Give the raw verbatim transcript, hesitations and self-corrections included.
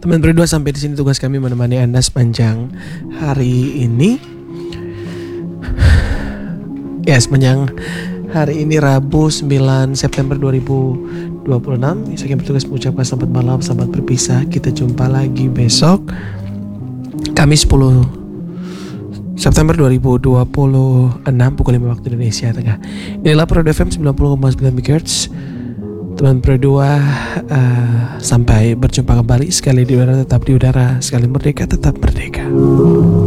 Teman berdua, sampai di sini tugas kami menemani Anda sepanjang hari ini. Ya, sepanjang hari ini Rabu sembilan September dua ribu dua puluh enam. Saya bertugas mengucapkan selamat malam, selamat berpisah. Kita jumpa lagi besok Kamis sepuluh September dua ribu dua puluh enam pukul lima waktu Indonesia Tengah. Inilah Pro F M sembilan puluh koma sembilan MHz. Teman berdua, uh, sampai berjumpa kembali. Sekali di udara tetap di udara, sekali merdeka tetap merdeka.